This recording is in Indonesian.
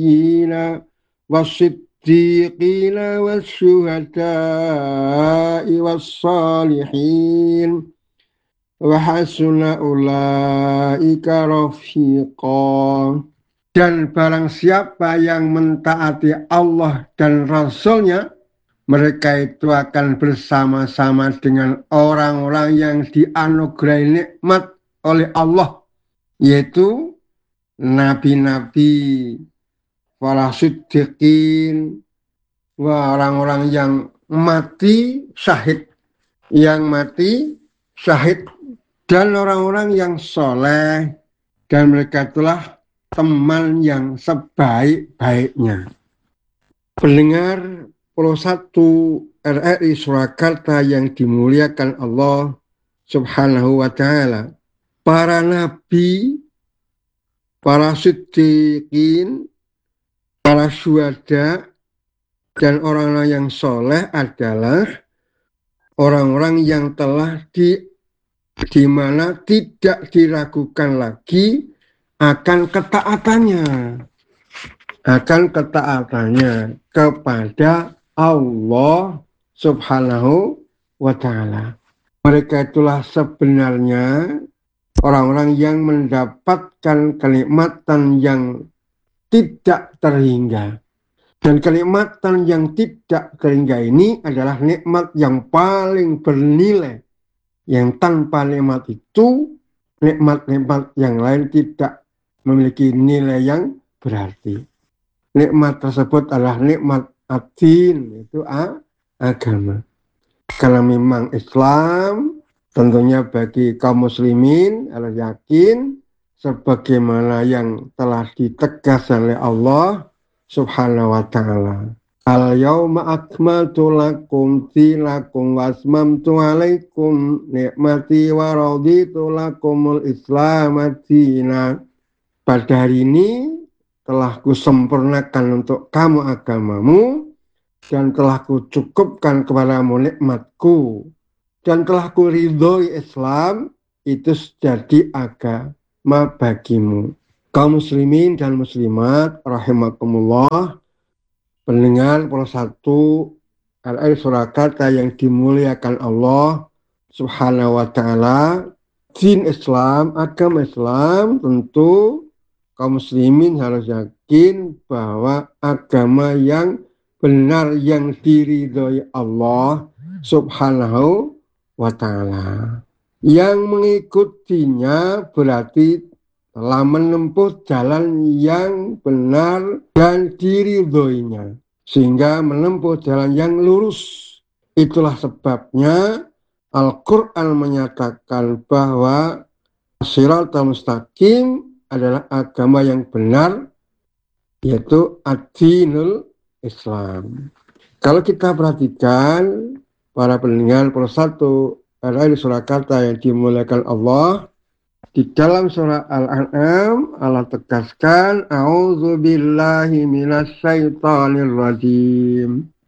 nabiyina was-siddiqina was-syuhada'i was-salihin wa hasuna ulaika rafiqa. Dan barang siapa yang mentaati Allah dan Rasul-Nya, mereka itu akan bersama-sama dengan orang-orang yang dianugerahi nikmat oleh Allah, yaitu nabi-nabi, para siddiqin, orang-orang yang mati syahid, dan orang-orang yang soleh, dan mereka itulah teman yang sebaik-baiknya. Pendengar Pro 1 RRI Surakarta yang dimuliakan Allah Subhanahu wa Ta'ala, para nabi, para siddiqin, para syuhada, dan orang-orang yang soleh adalah orang-orang yang telah di mana tidak diragukan lagi akan ketaatannya kepada Allah Subhanahu wa Ta'ala. Mereka itulah sebenarnya orang-orang yang mendapatkan kenikmatan yang tidak terhingga. Dan kenikmatan yang tidak terhingga ini adalah nikmat yang paling bernilai, yang tanpa nikmat itu, nikmat-nikmat yang lain tidak memiliki nilai yang berarti. Nikmat tersebut adalah nikmat ad-din, itu agama. Karena memang Islam tentunya bagi kaum muslimin harus yakin sebagaimana yang telah ditegaskan oleh Allah Subhanahu wa Ta'ala. Al-yawma akmaltu lakum dinakum wasmamtu alaikum nikmati wa raditu lakumul Islam madina. Pada hari ini telah kusempurnakan untuk kamu agamamu, dan telah kucukupkan kepadamu nikmatku, dan telah kuridhoi Islam itu jadi agama bagimu. Kaum muslimin dan muslimat rahimakumullah, pendengar Pro 1 RRI Surakarta yang dimuliakan Allah Subhanahu wa Ta'ala, din Islam, agama Islam, tentu kaum muslimin harus yakin bahwa agama yang benar yang diridhoi Allah Subhanahu wa Ta'ala. Yang mengikutinya berarti telah menempuh jalan yang benar dan diridhoinya, sehingga menempuh jalan yang lurus. Itulah sebabnya Al-Quran menyatakan bahwa Shiratal Mustaqim adalah agama yang benar, yaitu ad-dinul Islam. Kalau kita perhatikan para pendengar Pro 1 RRI Surakarta yang dimuliakan Allah, di dalam surah Al-An'am Allah tegaskan a'udzubillahi minasyaitonirrajim.